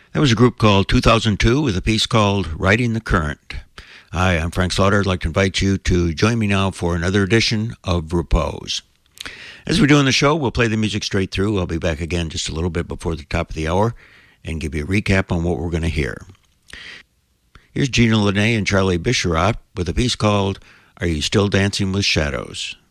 That was a group called 2002 with a piece called Riding the Current. Hi, I'm Frank Slaughter. I'd like to invite you to join me now for another edition of Repose. As we do on the show, we'll play the music straight through. I'll be back again just a little bit before the top of the hour and give you a recap on what we're going to hear. Here's Gina Linet and Charlie Bisharat with a piece called Are You Still Dancing with Shadows?